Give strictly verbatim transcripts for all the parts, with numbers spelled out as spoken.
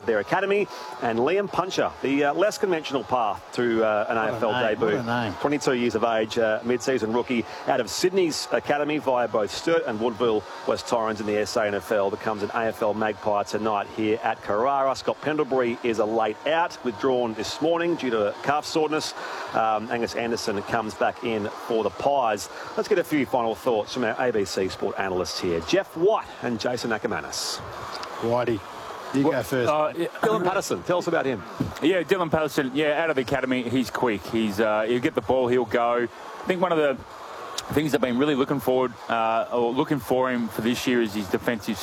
their academy. And Liam Puncher, the uh, less conventional path to uh, an what A F L name, debut. twenty-two years of age, uh, mid-season rookie out of Sydney's academy via both Sturt and Woodville West Torrens in the S A N F L. Becomes an A F L Magpie tonight here at Carrara. Scott Pendlebury is a late out, withdrawn this morning due to calf soreness. Um, Angus Anderson comes back in for the Pies. Let's get a few final thoughts from our A B C Sport analysts here. Jeff White and Jason Ackermanis. Whitey, you well, go first. Uh, yeah. Dylan Patterson, tell us about him. Yeah, Dylan Patterson, yeah, out of the academy, he's quick. He's uh, he'll get the ball, he'll go. I think one of the things I've been really looking forward, uh, or looking for him for this year is his defensive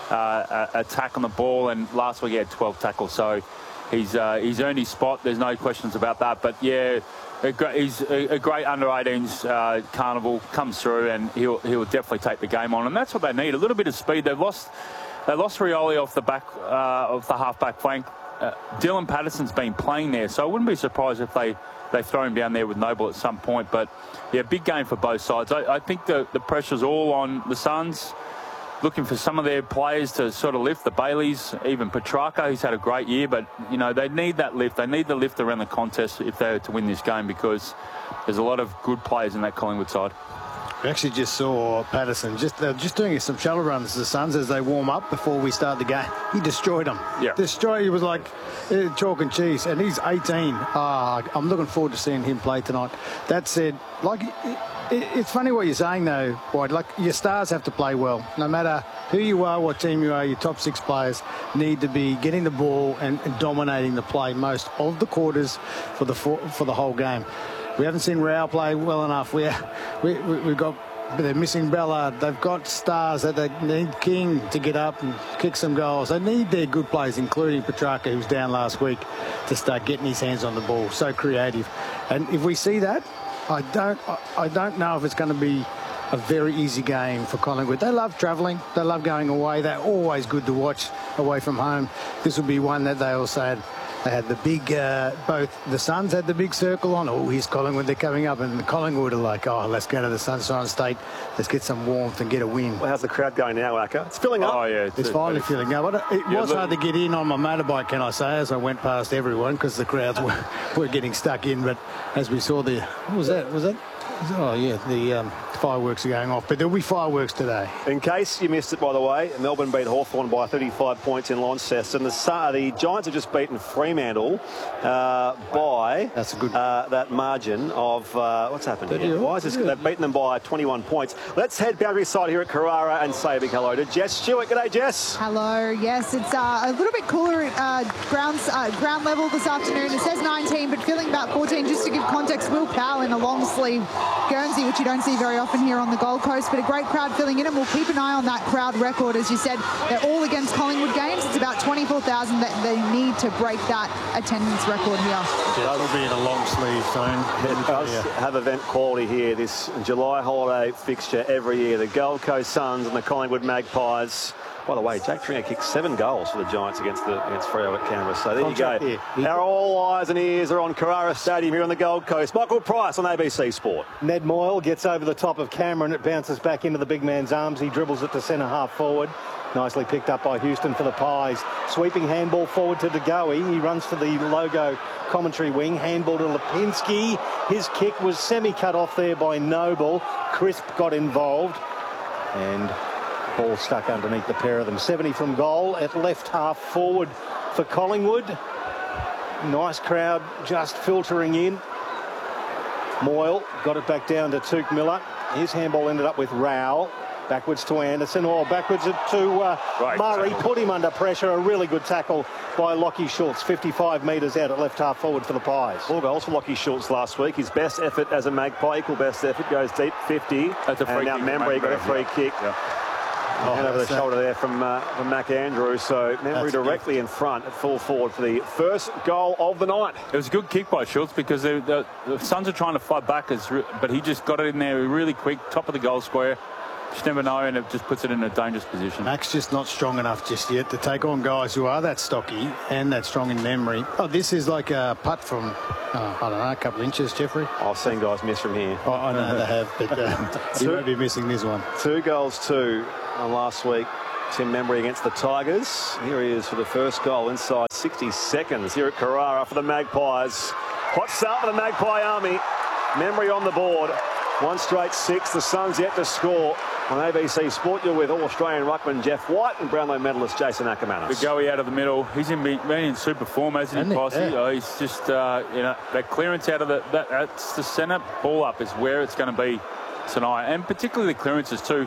uh, attack on the ball, and last week he had twelve tackles, so he's uh, he's earned his spot. There's no questions about that. But yeah, a great, he's a, a great under eighteens uh, carnival comes through, and he'll he'll definitely take the game on, and that's what they need. A little bit of speed. They've lost they lost Rioli off the back uh, of the half back flank. Uh, Dylan Patterson's been playing there, so I wouldn't be surprised if they, they throw him down there with Noble at some point. But yeah, big game for both sides. I, I think the the pressure's all on the Suns, looking for some of their players to sort of lift. The Baileys, even Petrarca, he's had a great year, but you know they need that lift. They need the lift around the contest if they're to win this game, because there's a lot of good players in that Collingwood side. We actually just saw Patterson just they're just doing some shallow runs to the Suns as they warm up before we start the game. He destroyed them. Yeah. Destroyed. He was like uh, chalk and cheese, and he's eighteen. Ah, I'm looking forward to seeing him play tonight. That said, like. It, It's funny what you're saying, though, Boyd. Like, your stars have to play well. No matter who you are, what team you are, your top six players need to be getting the ball and, and dominating the play most of the quarters for the for, for the whole game. We haven't seen Rao play well enough. We, we, we, we've got... They're missing Ballard. They've got stars that they need King to get up and kick some goals. They need their good players, including Petrarca, who's down last week, to start getting his hands on the ball. So creative. And if we see that, I don't I don't know if it's going to be a very easy game for Collingwood. They love travelling. They love going away. They're always good to watch away from home. This will be one that they also had. They had the big, uh, both the Suns had the big circle on. Oh, here's Collingwood. They're coming up. And the Collingwood are like, oh, let's go to the Sunshine State. Let's get some warmth and get a win. Well, how's the crowd going now, Acker? It's filling up. Oh, yeah. It's, it's finally filling up. It yeah, was look, hard to get in on my motorbike, can I say, as I went past everyone, because the crowds were, were getting stuck in. But as we saw the, what was that? Was that? Oh, yeah, the um, fireworks are going off. But there'll be fireworks today. In case you missed it, by the way, Melbourne beat Hawthorn by thirty-five points in Launceston. The, the Giants have just beaten Fremantle uh, by That's a good uh, that margin of... Uh, what's happened here? Why is this? They've beaten them by twenty-one points. Let's head boundary side here at Carrara and say a big hello to Jess Stewart. G'day, Jess. Hello. Yes, it's uh, a little bit cooler at uh, ground, uh, ground level this afternoon. It says nineteen, but feeling about fourteen. Just to give context, Will Powell in a long sleeve Guernsey, which you don't see very often here on the Gold Coast, but a great crowd filling in, and we'll keep an eye on that crowd record. As you said, they're all against Collingwood games. It's about twenty-four thousand that they need to break that attendance record here. Yeah, it'll be in a long sleeve soon. It does have event quality here, this July holiday fixture every year. The Gold Coast Suns and the Collingwood Magpies. By the way, Jake Stringer kicked seven goals for the Giants against the against Freo at Canberra. So there Contract you go. Here. Our all eyes and ears are on Carrara Stadium here on the Gold Coast. Michael Price on A B C Sport. Ned Moyle gets over the top of Cameron. It bounces back into the big man's arms. He dribbles it to centre half forward. Nicely picked up by Houston for the Pies. Sweeping handball forward to De Goey. He runs to the logo commentary wing. Handball to Lipinski. His kick was semi-cut off there by Noble. Crisp got involved. And ball stuck underneath the pair of them. seventy from goal at left half forward for Collingwood. Nice crowd just filtering in. Moyle got it back down to Tuke Miller. His handball ended up with Rowell. Backwards to Anderson, or backwards to uh, right, Murray. Tackle. Put him under pressure. A really good tackle by Lockie Schultz. fifty-five metres out at left half forward for the Pies. Four goals for Lockie Schultz last week. His best effort as a Magpie, equal best effort, goes deep, fifty. That's a free and now Membry got a free yeah. kick. Yeah. Oh, hand over the shoulder there from, uh, from Mac Andrew. So Membry directly in front at full forward for the first goal of the night. It was a good kick by Schultz, because the, the, the Suns are trying to fight back, as, but he just got it in there really quick, top of the goal square. Just never know, and it just puts it in a dangerous position. Mac's just not strong enough just yet to take on guys who are that stocky and that strong in memory. Oh, this is like a putt from, uh, I don't know, a couple of inches, Jeffrey. I've seen guys miss from here. Oh, I know they have, but uh, you won't be missing this one. Two goals, two on last week Tim Membry against the Tigers. Here he is for the first goal inside sixty seconds here at Carrara for the Magpies. Hot start for the Magpie Army. Membry on the board. One straight six. The Suns yet to score. On A B C Sport, you're with All-Australian ruckman Jeff White and Brownlow medalist Jason Ackermanis. The goey out of the middle. He's in, been in super form, hasn't he, Posse? Yeah. Oh, he's just, uh, you know, that clearance out of the, that, that's the centre ball up is where it's going to be tonight. And particularly the clearances too.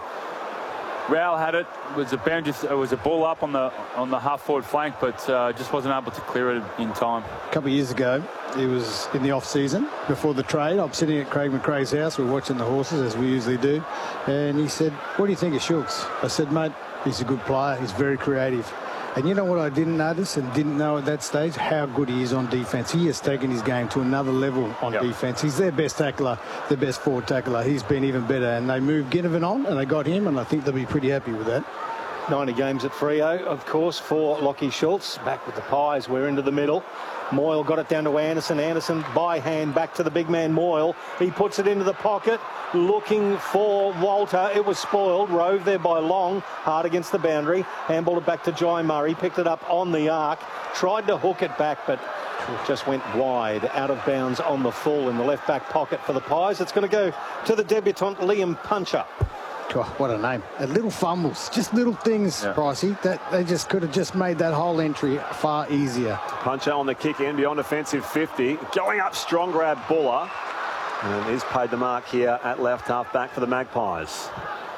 Rowell had it. It was a boundary, it was a ball up on the on the half forward flank, but uh, just wasn't able to clear it in time. A couple of years ago, it was in the off season before the trade. I'm sitting at Craig McRae's house. We're watching the horses as we usually do, and he said, "What do you think of Shooks?" I said, "Mate, he's a good player. He's very creative." And you know what I didn't notice and didn't know at that stage? How good he is on defence. He has taken his game to another level on yep. defence. He's their best tackler, their best forward tackler. He's been even better. And they moved Ginnivan on and they got him, and I think they'll be pretty happy with that. ninety games at Freo, of course, for Lockie Schultz. Back with the Pies. We're into the middle. Moyle got it down to Anderson. Anderson by hand back to the big man Moyle. He puts it into the pocket, looking for Walter. It was spoiled. Rove there by Long. Hard against the boundary. Handballed it back to Jai Murray. Picked it up on the arc. Tried to hook it back, but it just went wide. Out of bounds on the full in the left back pocket for the Pies. It's going to go to the debutant Liam Puncher. Oh, what a name. And little fumbles, just little things, yeah. Pricey, that they just could have just made that whole entry far easier. Puncher on the kick in beyond offensive fifty. Going up, strong grab Buller. And he's paid the mark here at left half back for the Magpies.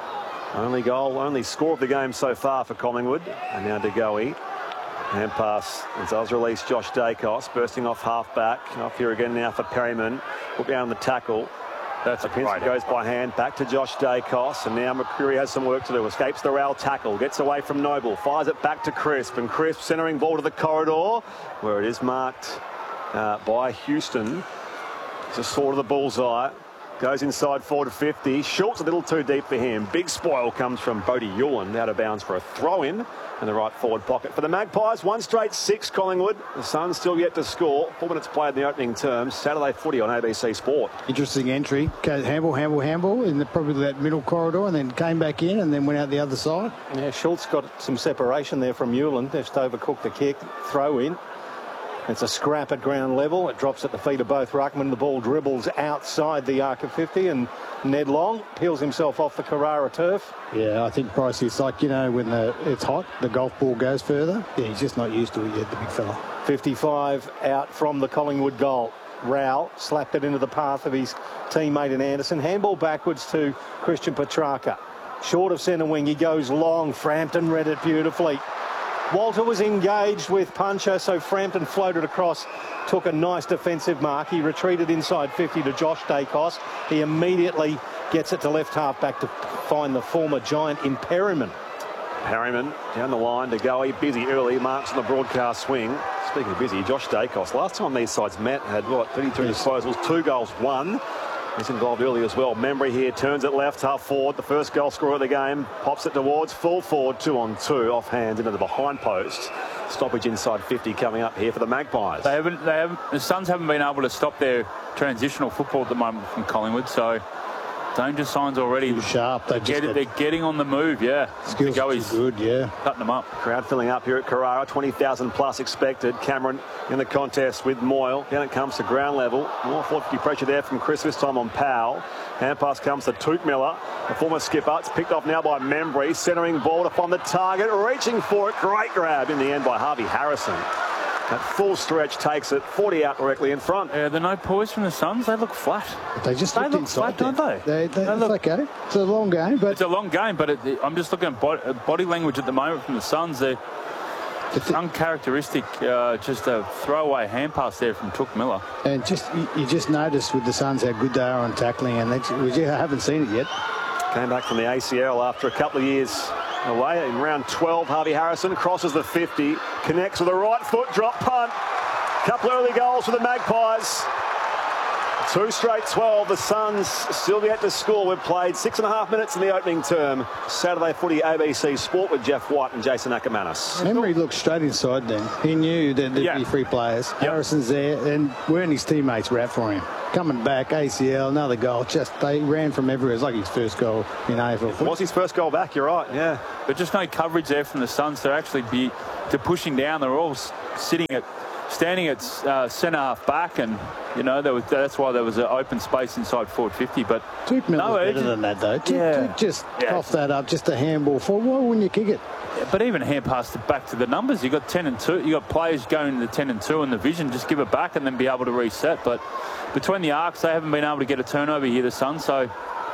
Only goal, only score of the game so far for Collingwood. And now De Goey. Hand pass. It does release Josh Dacos, bursting off half back. Off here again now for Perryman. Put down the tackle. That's a Pinson goes by hand back to Josh Dacos, and now Mercury has some work to do. Escapes the rail tackle, gets away from Noble, fires it back to Crisp, and Crisp centering ball to the corridor where it is marked uh, by Houston. Just sort of the bullseye. Goes inside forward fifty. Schultz a little too deep for him. Big spoil comes from Bodie Ewan out of bounds for a throw-in in the right forward pocket for the Magpies. One straight six, Collingwood. The Suns still yet to score. Four minutes played in the opening terms. Saturday footy on A B C Sport. Interesting entry. Handball, handball, handball in the, probably that middle corridor, and then came back in and then went out the other side. Yeah, Schultz got some separation there from Newland. Just overcooked the kick. Throw in. It's a scrap at ground level. It drops at the feet of both ruckmen. The ball dribbles outside the arc of fifty, and Ned Long peels himself off the Carrara turf. Yeah, I think Bryce, it's like, you know, when the, it's hot, the golf ball goes further. Yeah, he's just not used to it yet, the big fella. fifty-five out from the Collingwood goal. Rowell slapped it into the path of his teammate in Anderson. Handball backwards to Christian Petrarca. Short of centre wing, he goes long. Frampton read it beautifully. Walter was engaged with Puncher, so Frampton floated across, took a nice defensive mark. He retreated inside fifty to Josh Dacos. He immediately gets it to left half back to find the former Giant in Perryman. Perryman down the line to Goey, busy early, marks on the broadcast swing. Speaking of busy, Josh Dacos, last time these sides met, had what, thirty-two disposals, two goals, one. He's involved early as well. Membry here turns it left, half forward. The first goal scorer of the game pops it towards full forward, two on two, off hands into the behind post. Stoppage inside fifty coming up here for the Magpies. They haven't, they haven't, the Suns haven't been able to stop their transitional football at the moment from Collingwood, so danger signs already. Too sharp. They Get it, they're getting on the move, yeah. Skills Goey's good, yeah. Cutting them up. Crowd filling up here at Carrara, twenty thousand plus expected. Cameron in the contest with Moyle. Down it comes to ground level. More four fifty pressure there from Chris, this time on Powell. Hand pass comes to Toot Miller, the former skipper. It's picked off now by Membry. Centering ball upon the target, reaching for it. Great grab in the end by Harvey Harrison. That full stretch takes it forty out directly in front. Yeah, the no poise from the Suns. They look flat. They just they look look inside flat, don't they? they, they, they it's look, okay. It's a long game, but it's a long game. But it, I'm just looking at body, body language at the moment from the Suns. They're it's uncharacteristic. Uh, just a throwaway hand pass there from Took Miller. And just you, you just notice with the Suns how good they are on tackling, and they, we just haven't seen it yet. Came back from the A C L after a couple of years away. In round twelve, Harvey Harrison crosses the fifty, connects with a right foot drop punt. Couple early goals for the Magpies. Two straight twelve. The Suns still yet to score. We've played six and a half minutes in the opening term. Saturday footy, A B C Sport with Jeff White and Jason Ackermanis. Emery looked straight inside then. He knew that there'd Yeah. be three players. Yep. Harrison's there, and weren't his teammates were out for him. Coming back, A C L, another goal. Just they ran from everywhere. It was like his first goal in A F L. It was his first goal back, you're right, yeah. But just no coverage there from the Suns to actually be to pushing down. They're all s- sitting at, standing at uh, centre half back, and you know there was, that's why there was an open space inside forward fifty. But Duke Miller's no, better urgent- than that, though. Duke, Yeah. Duke just Yeah. coughed that up, just a handball for. Why wouldn't you kick it? But even hand passed it back to the numbers. You got ten and two. You got players going to ten and two in the vision. Just give it back and then be able to reset. But between the arcs, they haven't been able to get a turnover here, the Suns. So,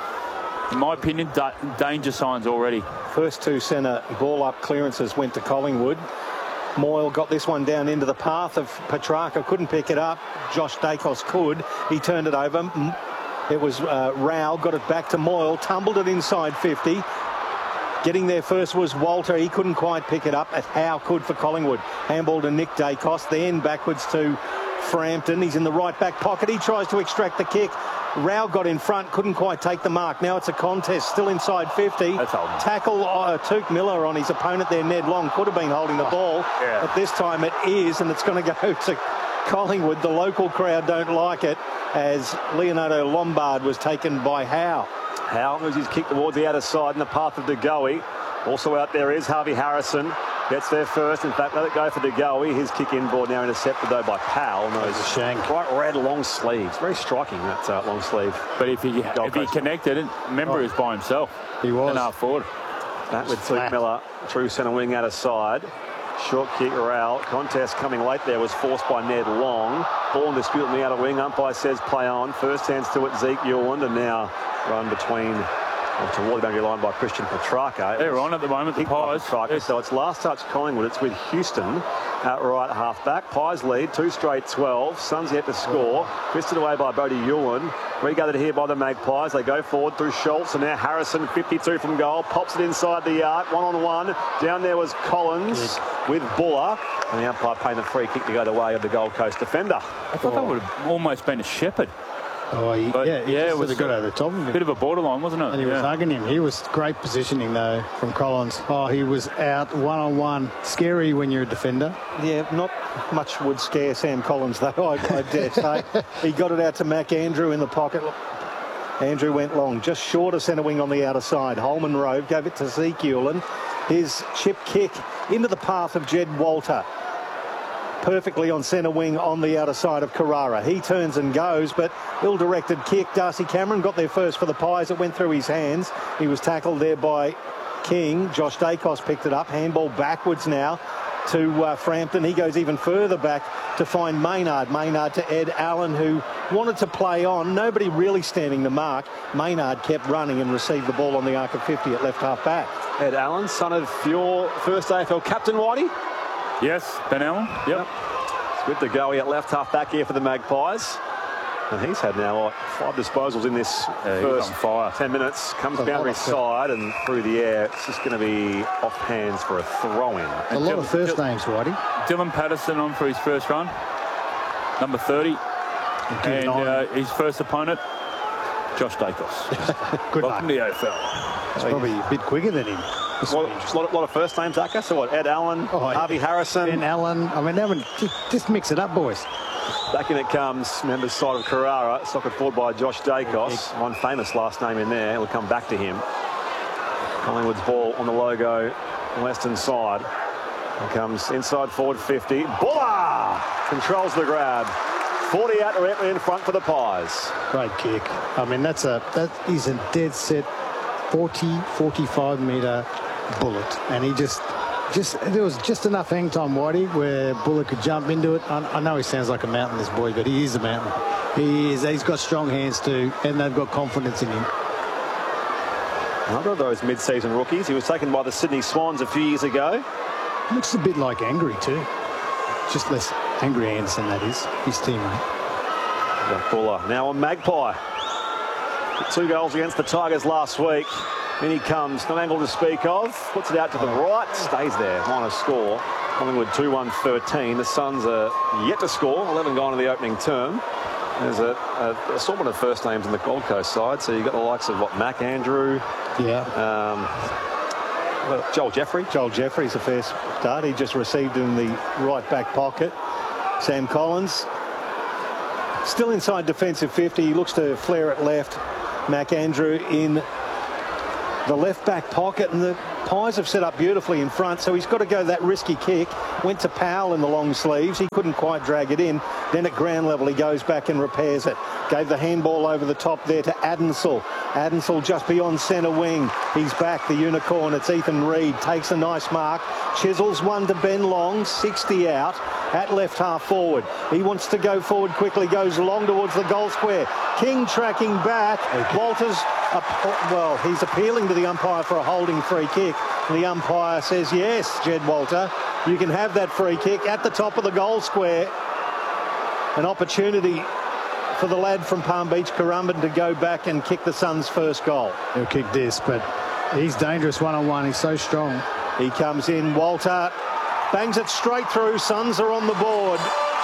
in my opinion, da- danger signs already. First two centre ball up clearances went to Collingwood. Moyle got this one down into the path of Petrarca. Couldn't pick it up. Josh Dacos could. He turned it over. It was uh, Rao. Got it back to Moyle. Tumbled it inside fifty. Getting there first was Walter. He couldn't quite pick it up. At Howe could for Collingwood. Handball to Nick Dacos. Then backwards to Frampton. He's in the right back pocket. He tries to extract the kick. Rao got in front. Couldn't quite take the mark. Now it's a contest. Still inside fifty. That's holding. Tackle uh, Tuke Miller on his opponent there. Ned Long could have been holding the ball. Yeah. But this time it is, and it's going to go to Collingwood. The local crowd don't like it, as Leonardo Lombard was taken by Howe. Howe moves his kick towards the outer side in the path of De Goey. Also out there is Harvey Harrison. Gets there first. In fact, let it go for De Goey. His kick inboard now intercepted, though, by Powell. And those a shank. bright red long sleeves. Very striking, that uh, long sleeve. But if he if he Coast. connected, remember he was by himself. He was. And half forward. That with Tuke Flat. Miller, true centre wing out of side. Short kick, Rowell. Contest coming late there was forced by Ned Long. Ball in dispute on the outer wing. Umpire says play on. First hands to it, Zeke Ewand, and now run between or toward the boundary line by Christian Petrarca. They're on at the moment, the Kicked by Pies. Petrarca. So it's last touch Collingwood. It's with Houston at right half back. Pies lead, two straight twelve. Suns yet to score. Twisted away by Bodie Ewan. Regathered here by the Magpies. They go forward through Schultz, and now Harrison, fifty-two from goal, pops it inside the arc, one on one. Down there was Collins with Buller, and the umpire paying the free kick to go the way of the Gold Coast defender. I thought that would have almost been a shepherd. Oh, he, But, yeah, he yeah, just it was sort of got over the top of him. Bit of a borderline, wasn't it? And he was Yeah. hugging him. He was great positioning, though, from Collins. Oh, he was out one-on-one. Scary when you're a defender. Yeah, not much would scare Sam Collins, though, I, I dare say. He got it out to Mac Andrew in the pocket. Andrew went long, just short of centre wing on the outer side. Holman Rove gave it to Zeke Ewland. His chip kick into the path of Jed Walter. Perfectly on centre wing on the outer side of Carrara. He turns and goes, but ill-directed kick. Darcy Cameron got there first for the Pies. It went through his hands. He was tackled there by King. Josh Dacos picked it up. Handball backwards now to uh, Frampton. He goes even further back to find Maynard. Maynard to Ed Allen, who wanted to play on. Nobody really standing the mark. Maynard kept running and received the ball on the arc of fifty at left half back. Ed Allen, son of your first A F L captain, Whitey. Yes, Ben Allen. Yep. It's good to go at left half back here for the Magpies. And he's had now what, five disposals in this Yeah, he's first on fire. ten minutes. Comes A lot boundary of- side and through the air. It's just going to be off hands for a throw-in. A lot of first names, Whitey. Dylan Patterson on for his first run. Number thirty. And uh, his first opponent, Josh Dacos. Good Welcome luck. to the A F L. He's probably a bit quicker than him. This will Lot, be interesting. lot, of- lot of first names, Acker. So what? Ed Allen, Oh, Harvey Harrison. Ben Allen. I mean, that one, just, just mix it up, boys. Back in it comes, members side of Carrara, soccered forward by Josh Dacos. One famous last name in there. We'll come back to him. Collingwood's ball on the logo, western side. Here comes inside forward fifty. Buller controls the grab. forty out directly in front for the Pies. Great kick. I mean, that's a that is a dead set forty, forty-five metre bullet. And he just, just there was just enough hang time, Whitey, where Buller could jump into it. I, I know he sounds like a mountain, this boy, but he is a mountain. He is. He's got strong hands too, and they've got confidence in him. Another of those mid-season rookies. He was taken by the Sydney Swans a few years ago. Looks a bit like Angry too. Just less Angry Anderson, that is, his teammate. Jack Buller now on Magpie. Two goals against the Tigers last week. In he comes, no angle to speak of. Puts it out to the right, stays there. Minor score. Collingwood two one thirteen. The Suns are yet to score. eleven gone in the opening term. There's a, a assortment of first names on the Gold Coast side. So you've got the likes of, what, Mac Andrew. Yeah. Um, well, Joel Jeffrey. Joel Jeffrey's a fair start. He just received in the right back pocket. Sam Collins still inside defensive fifty. He looks to flare it left. Mac Andrew in the left back pocket, and the Pies have set up beautifully in front, so he's got to go that risky kick. Went to Powell in the long sleeves. He couldn't quite drag it in. Then at ground level, he goes back and repairs it. Gave the handball over the top there to Adensel. Adensel just beyond centre wing. He's back, the unicorn. It's Ethan Reid. Takes a nice mark. Chisels one to Ben Long. sixty out at left half forward. He wants to go forward quickly. Goes long towards the goal square. King tracking back. Walters, well, he's appealing to the umpire for a holding free kick. The umpire says, yes, Jed Walter, you can have that free kick at the top of the goal square. An opportunity for the lad from Palm Beach, Currumbin, to go back and kick the Suns' first goal. He'll kick this, but he's dangerous one-on-one. He's so strong. He comes in. Walter bangs it straight through. Suns are on the board.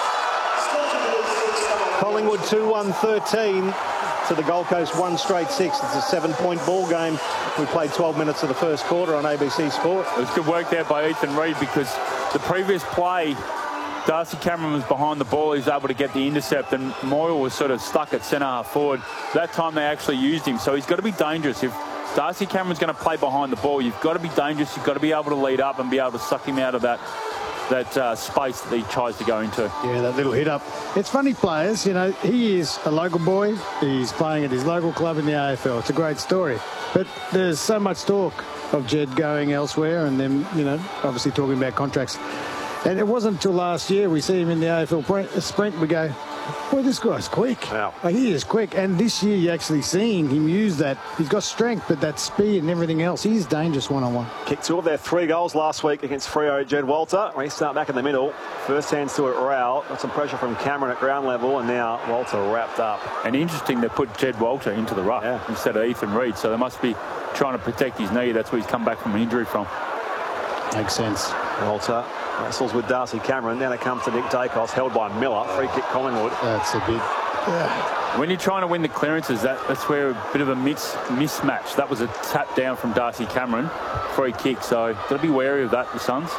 Collingwood two one thirteen to the Gold Coast one straight six. It's a seven-point ball game. We played twelve minutes of the first quarter on A B C Sport. It was good work there by Ethan Reid, because the previous play, Darcy Cameron was behind the ball. He was able to get the intercept, and Moyle was sort of stuck at centre half forward. That time they actually used him, so he's got to be dangerous. If Darcy Cameron's going to play behind the ball, you've got to be dangerous. You've got to be able to lead up and be able to suck him out of that that uh, space that he tries to go into. Yeah, that little hit up. It's funny, players, you know, he is a local boy. He's playing at his local club in the A F L. It's a great story. But there's so much talk of Jed going elsewhere, and then, you know, obviously talking about contracts. And it wasn't until last year we see him in the A F L sprint, we go, boy, this guy's quick. Wow. Like, he is quick. And this year you're actually seeing him use that. He's got strength, but that speed and everything else, he's dangerous one-on-one. Kicked two of their three goals last week against Freo. Jed Walter. Restart back in the middle. First hands to it, Rao. Got some pressure from Cameron at ground level, and now Walter wrapped up. And interesting, they put Jed Walter into the ruck yeah. instead of Ethan Reid, so they must be trying to protect his knee. That's where he's come back from an injury from. Makes sense. Walter wrestles with Darcy Cameron. Then it comes to Nick Dacos, held by Miller. Free kick Collingwood. That's a big... Yeah. When you're trying to win the clearances, that, that's where a bit of a mis mismatch. That was a tap down from Darcy Cameron. Free kick, so got to be wary of that, the Suns.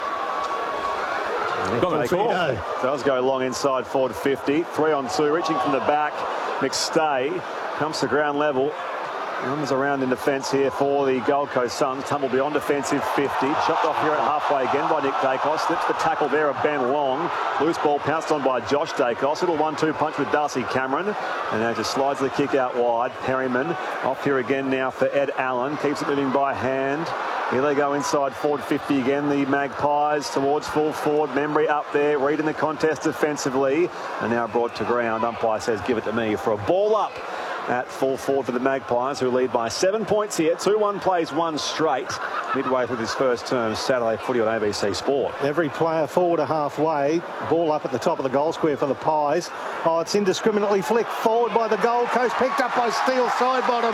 Nick Dacos does go long inside forward fifty. Three on two, reaching from the back. McStay comes to ground level. Runs around in defence here for the Gold Coast Suns. Tumble beyond defensive fifty. Chopped off here at halfway again by Nick Dacos. Slips the tackle there of Ben Long. Loose ball pounced on by Josh Dacos. Little one two punch with Darcy Cameron. And now just slides the kick out wide. Perryman off here again now for Ed Allen. Keeps it moving by hand. Here they go inside forward fifty again. The Magpies towards full forward. Membry up there. Reid in the contest defensively. And now brought to ground. Umpire says give it to me for a ball up at full forward for the Magpies, who lead by seven points here. two one plays one straight midway through this first term. Saturday footy on A B C Sport. Every player forward to halfway. Ball up at the top of the goal square for the Pies. Oh, it's indiscriminately flicked forward by the Gold Coast. Picked up by Steele Sidebottom.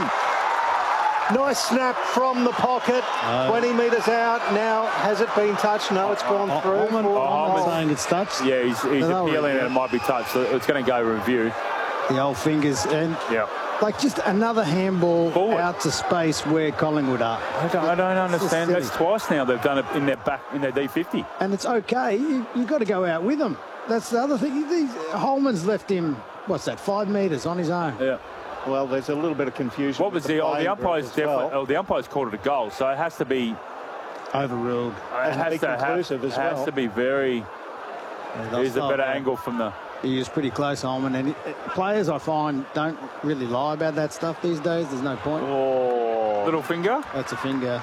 Nice snap from the pocket. Uh, twenty metres out. Now, has it been touched? No, it's gone uh, through. Holman, oh, Holman saying it's touched. Yeah, he's, he's appealing and it might be touched. So it's going to go review. The old fingers. And yeah. Like just another handball Forward. out to space where Collingwood are. I don't, I don't understand. That's twice now they've done it in their back, in their D fifty. And it's okay. You, you've got to go out with them. That's the other thing. These, Holman's left him, what's that, five metres on his own. Yeah. Well, there's a little bit of confusion. What was the, the, oh, the umpires definitely, well. oh, the umpires called it a goal, so it has to be overruled. It has, be to, conclusive have, as well. has to be very, yeah, there's a better that. angle from the... He is pretty close, Holman. And it, it, players, I find, don't really lie about that stuff these days. There's no point. Oh, little finger? That's a finger.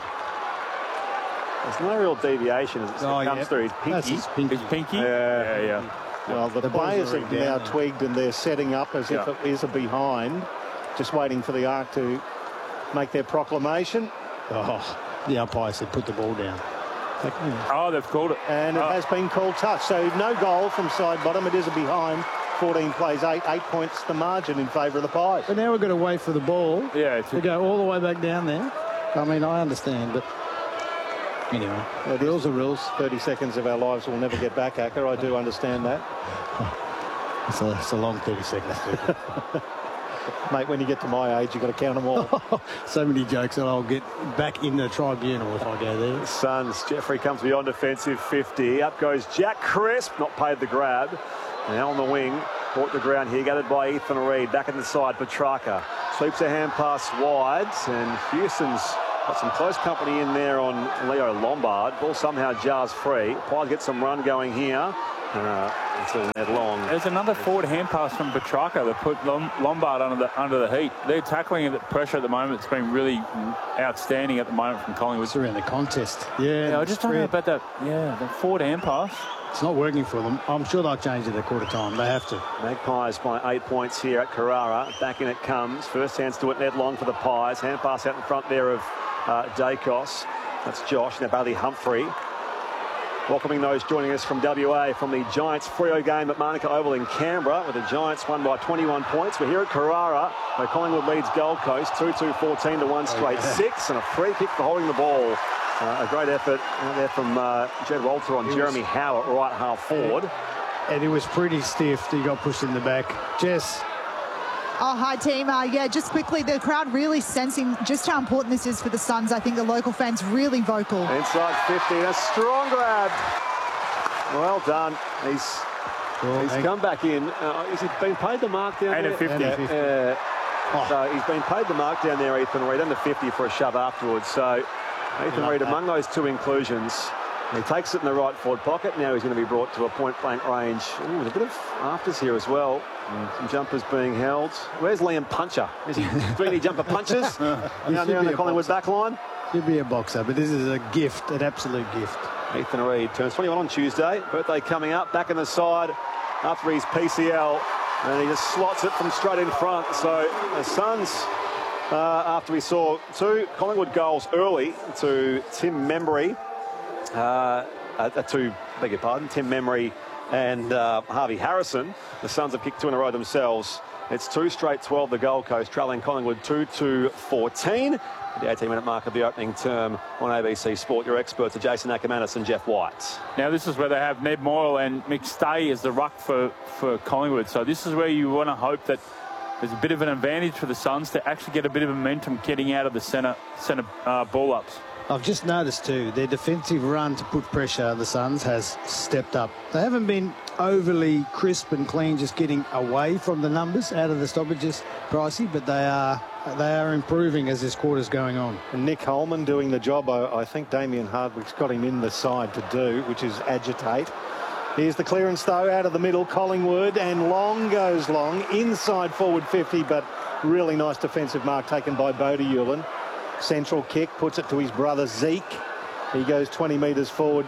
There's no real deviation as it oh, comes yeah. through his pinky. That's his pinky. His pinky? Yeah, yeah. yeah. Well, the, the players have now there. twigged and they're setting up as yeah. if it is a behind. Just waiting for the arc to make their proclamation. Oh, the umpire said put the ball down. Like, oh, they've called it. And it oh. has been called touch. So no goal from side bottom. It is a behind. fourteen plays eight. Eight points the margin in favour of the Pies. But now we've got to wait for the ball yeah, to go all the way back down there. I mean, I understand, but anyway, well, rules are rules. thirty seconds of our lives we'll never get back, Acker. I do understand that. It's a, it's a long thirty seconds. Mate, when you get to my age, you've got to count them all. So many jokes that I'll get back in the tribunal if I go there. Suns, Jeffrey comes beyond defensive fifty. Up goes Jack Crisp, not paid the grab. Now on the wing, brought to the ground here, gathered by Ethan Reid. Back in the side, Petrarca. Sweeps a hand pass wide, and Houston's got some close company in there on Leo Lombard. Ball somehow jars free. Pies get some run going here. Uh, until Ned Long. There's another forward hand pass from Petrarca that put Lombard under the under the heat. They're tackling the pressure at the moment. It's been really outstanding at the moment from Collingwood. It's around the contest. Yeah, yeah I just don't know about that. Yeah, the forward hand pass. It's not working for them. I'm sure they'll change it at quarter time. They have to. Magpies by eight points here at Carrara. Back in it comes. First hands to it, Ned Long for the Pies. Hand pass out in front there of uh, Dacos. That's Josh. Now Bailey Humphrey. Welcoming those joining us from W A from the Giants Freo game at Manuka Oval in Canberra, with the Giants won by twenty-one points. We're here at Carrara, where Collingwood leads Gold Coast two two fourteen to one straight oh, yeah. six, and a free kick for holding the ball. Uh, a great effort out there from uh, Jed Walter on it Jeremy was, Howe at right half forward. And it was pretty stiff. He got pushed in the back. Jess. Oh, hi, team. Uh, yeah, just quickly, the crowd really sensing just how important this is for the Suns. I think the local fans really vocal. Inside fifty, a strong grab. Well done. He's well, he's come back in. Uh, has he been paid the mark down and there? A fifty. And a fifty. Uh, oh. So he's been paid the mark down there, Ethan Reid, and the fifty for a shove afterwards. So Ethan Reid, among those two inclusions, he takes it in the right forward pocket. Now he's going to be brought to a point-blank range. Ooh, there's a bit of afters here as well. Mm. Some jumpers being held. Where's Liam Puncher? Is he doing any jumper punches? Down there on the Collingwood back line? He'll be a boxer, but this is a gift, an absolute gift. Ethan Reid turns twenty-one on Tuesday. Birthday coming up. Back in the side after his P C L. And he just slots it from straight in front. So the Suns, uh, after we saw two Collingwood goals early to Tim Membry, uh, uh, to, beg your pardon, Tim Membry and uh, Harvey Harrison, the Suns have kicked two in a row themselves. It's two straight twelve, the Gold Coast, trailing Collingwood two two fourteen. The eighteen minute mark of the opening term on A B C Sport. Your experts are Jason Ackermanis and Jeff White. Now, this is where they have Ned Moyle and McStay as the ruck for, for Collingwood. So this is where you want to hope that there's a bit of an advantage for the Suns to actually get a bit of momentum getting out of the centre, centre uh, ball-ups. I've just noticed too, their defensive run to put pressure, the Suns, has stepped up. They haven't been overly crisp and clean, just getting away from the numbers out of the stoppages, Pricey, but they are they are improving as this quarter's going on. And Nick Holman doing the job I, I think Damien Hardwick's got him in the side to do, which is agitate. Here's the clearance though out of the middle, Collingwood, and Long goes long, inside forward fifty, but really nice defensive mark taken by Bodie Hewlin. Central kick, puts it to his brother Zeke. He goes twenty metres forward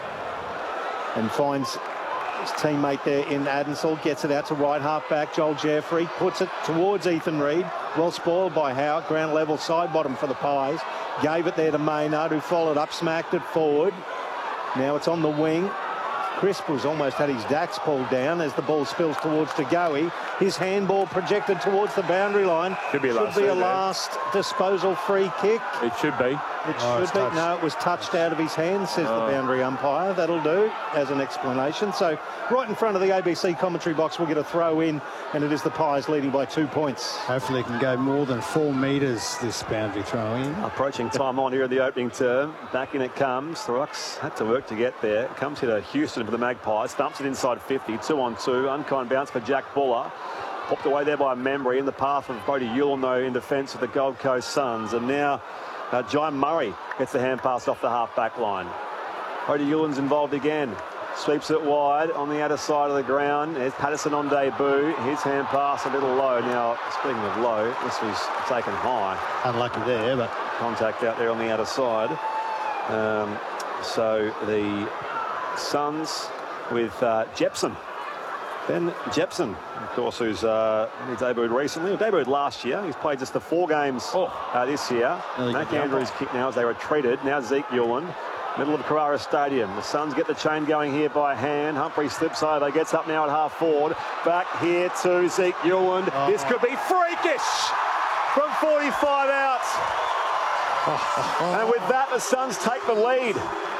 and finds his teammate there in Adensall, gets it out to right half back, Joel Jeffrey, puts it towards Ethan Reid. Well spoiled by Howe, ground level side bottom for the Pies. Gave it there to Maynard, who followed up, smacked it forward. Now it's on the wing. Crisp was almost had his Dax pulled down as the ball spills towards Tagoe. His handball projected towards the boundary line. Should be a last, should be a last disposal free kick. It should be. It oh, should be. touched. No, it was touched out of his hand, says oh. the boundary umpire. That'll do as an explanation. So right in front of the A B C commentary box, we'll get a throw in, and it is the Pies leading by two points. Hopefully it can go more than four metres, this boundary throw in. Approaching time on here in the opening term. Back in it comes. The Rocks had to work to get there. It comes here to Houston for the Magpies. Stumps it inside fifty. Two on two. Unkind bounce for Jack Buller. Popped away there by Membry in the path of Bodie Hewlin, though, in defence of the Gold Coast Suns. And now uh, Jai Murray gets the hand pass off the half-back line. Bodie Hewlin's involved again. Sweeps it wide on the outer side of the ground. There's Patterson on debut. His hand pass a little low. Now, speaking of low, this was taken high. Unlucky there, but contact out there on the outer side. Um, so the Suns with uh, Jepson. Ben Jepson, of course, who's uh, he debuted recently, or debuted last year. He's played just the four games oh. uh, this year. Really Mac Andrews kick now as they retreated. Now Zeke Hewlin, middle of Carrara Stadium. The Suns get the chain going here by hand. Humphrey slips over, gets up now at half forward. Back here to Zeke Hewlin. Oh. This could be freakish from forty-five out. And with that, the Suns take the lead.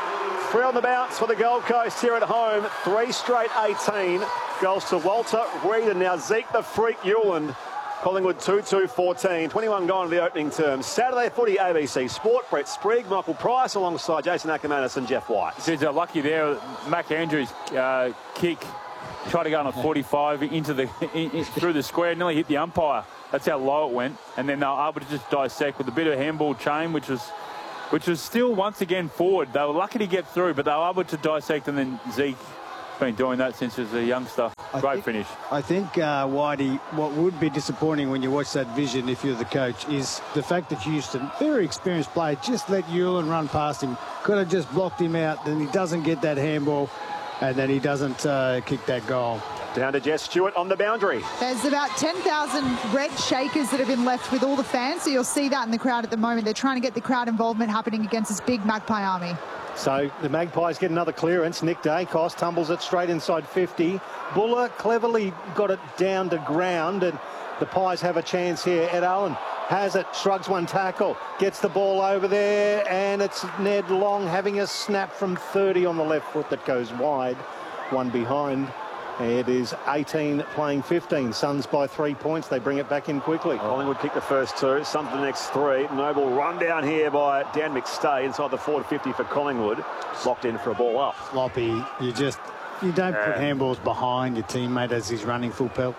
Three on the bounce for the Gold Coast here at home. Three straight eighteen. Goals to Walter, Reid, and now Zeke the Freak Hewland. Collingwood two two fourteen. twenty-one gone to the opening term. Saturday footy, A B C Sport. Brett Sprigg, Michael Price alongside Jason Ackermanis and Jeff White. He's uh, lucky there. Mac Andrews' uh, kick tried to go on a forty-five into the in, in, through the square, nearly hit the umpire. That's how low it went. And then they were able to just dissect with a bit of handball chain, which was which was still once again forward. They were lucky to get through, but they were able to dissect. And then Zeke been doing that since he was a youngster. I Great think, finish. I think, uh, Whitey, what would be disappointing when you watch that vision, if you're the coach, is the fact that Houston, very experienced player, just let Hewland run past him. Could have just blocked him out. Then he doesn't get that handball, and then he doesn't uh, kick that goal. Down to Jess Stewart on the boundary. There's about ten thousand red shakers that have been left with all the fans, so you'll see that in the crowd at the moment. They're trying to get the crowd involvement happening against this big Magpie army. So the Magpies get another clearance. Nick Dacos tumbles it straight inside fifty. Buller cleverly got it down to ground, and the Pies have a chance here. Ed Allen has it, shrugs one tackle, gets the ball over there, and it's Ned Long having a snap from thirty on the left foot that goes wide. One behind. It is eighteen playing fifteen. Suns by three points. They bring it back in quickly. Collingwood kick the first two. Suns the next three. Noble run down here by Dan McStay inside the forward fifty for Collingwood. Locked in for a ball up. Sloppy. You just, you don't put handballs behind your teammate as he's running full pelt.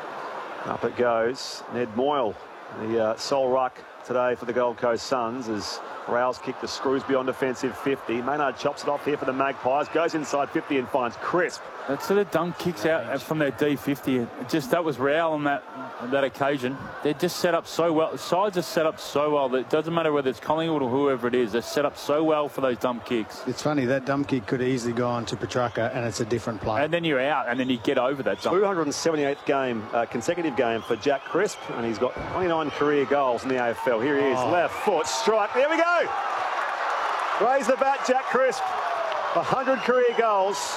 Up it goes. Ned Moyle, the uh, sole ruck today for the Gold Coast Suns, as Rouse kicked the screws beyond defensive fifty. Maynard chops it off here for the Magpies. Goes inside fifty and finds Crisp. That sort of dumb kicks out from their D fifty. Just that was Rowell on that on that occasion. They're just set up so well. Sides are set up so well that it doesn't matter whether it's Collingwood or whoever it is. They're set up so well for those dumb kicks. It's funny, that dumb kick could have easily gone to Petrarca, and it's a different play. And then you're out, and then you get over that dump. two hundred seventy-eighth game, uh, consecutive game for Jack Crisp, and he's got twenty-nine career goals in the A F L. Here he is, oh. Left foot strike. There we go. Raise the bat, Jack Crisp. one hundred career goals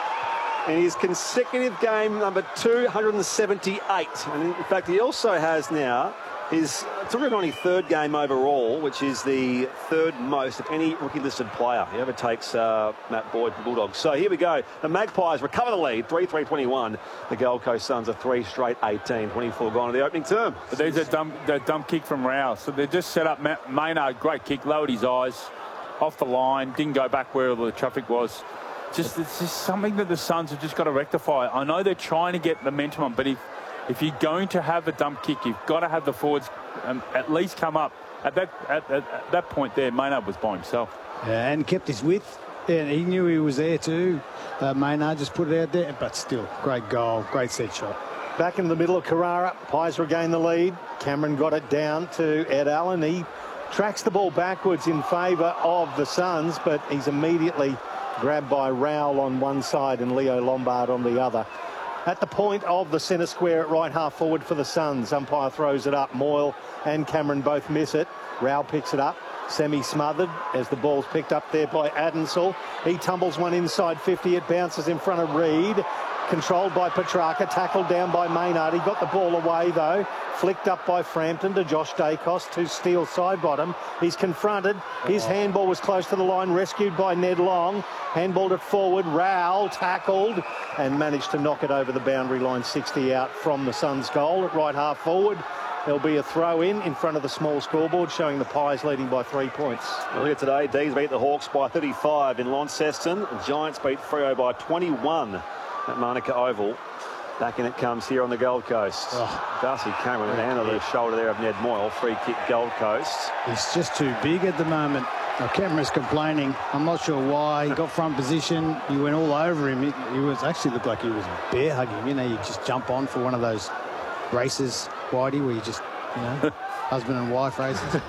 in his consecutive game number two hundred seventy-eight. And in fact, he also has now his two hundred ninety-third game overall, which is the third most of any rookie-listed player. He overtakes uh, Matt Boyd for Bulldogs. So here we go. The Magpies recover the lead, three three twenty-one. The Gold Coast Suns are three straight eighteen, twenty-four gone to the opening term. But there's a dumb, a dumb kick from Rouse. So they just set up Matt Maynard, great kick, lowered his eyes, off the line, didn't go back where the traffic was. Just it's just something that the Suns have just got to rectify. I know they're trying to get momentum on, but if if you're going to have a dump kick, you've got to have the forwards um, at least come up. At that at, at, at that point there, Maynard was by himself. Yeah, and kept his width. And he knew he was there too. Uh, Maynard just put it out there, but still, great goal, great set shot. Back in the middle of Carrara, Pies regain the lead. Cameron got it down to Ed Allen. He tracks the ball backwards in favour of the Suns, but he's immediately grabbed by Rowell on one side and Leo Lombard on the other. At the point of the centre square at right half forward for the Suns, umpire throws it up. Moyle and Cameron both miss it. Rowell picks it up, semi-smothered as the ball's picked up there by Adensall. He tumbles one inside fifty. It bounces in front of Reid. Controlled by Petrarca, tackled down by Maynard. He got the ball away though. Flicked up by Frampton to Josh Dacos to Steele side bottom. He's confronted. His handball was close to the line, rescued by Ned Long. Handballed it forward. Rowell tackled and managed to knock it over the boundary line. sixty out from the Suns' goal at right half forward. There'll be a throw in in front of the small scoreboard showing the Pies leading by three points. Earlier today, D's beat the Hawks by thirty-five in Launceston. The Giants beat Freo by twenty-one at Manuka Oval. Back in it comes here on the Gold Coast. Oh, Darcy Cameron and under the shoulder there of Ned Moyle. Free kick Gold Coast. He's just too big at the moment. Now, Cameron's complaining. I'm not sure why. He got front position. He went all over him. He, he was actually looked like he was bear hugging. You know, you just jump on for one of those races, Whitey, where you just, you know, husband and wife races.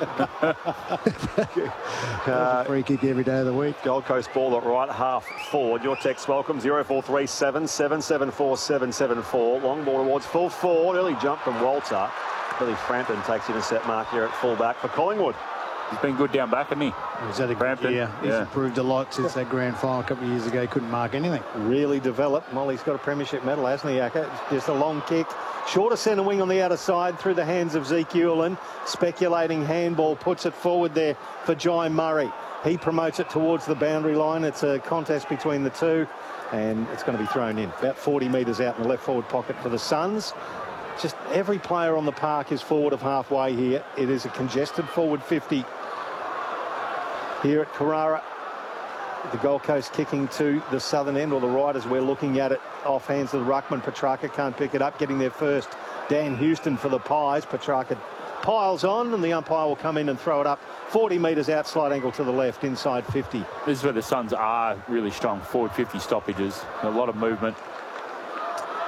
uh, free kick every day of the week. Gold Coast ball at right half forward. Your text welcome zero four three seven, seven seven four, seven seven four. Long ball towards full forward. Early jump from Walter. Billy Frampton takes intercept mark here at full back for Collingwood. He's been good down back, hasn't he? He's had a good Brampton, year. He's yeah. improved a lot since that grand final a couple of years ago. He couldn't mark anything. Really developed. Molly's got a premiership medal, hasn't he, Acker? Just a long kick. Shorter centre wing on the outer side through the hands of Zeke Hewlin. Speculating handball, puts it forward there for Jai Murray. He promotes it towards the boundary line. It's a contest between the two, and it's going to be thrown in. About forty metres out in the left forward pocket for the Suns. Just every player on the park is forward of halfway here. It is a congested forward fifty here at Carrara. The Gold Coast kicking to the southern end, or the right as we're looking at it. Off hands of the ruckman. Petrarca can't pick it up. Getting there first, Dan Houston for the Pies. Petrarca piles on, and the umpire will come in and throw it up forty metres out, slight angle to the left, inside fifty. This is where the Suns are really strong. Forward fifty stoppages. A lot of movement.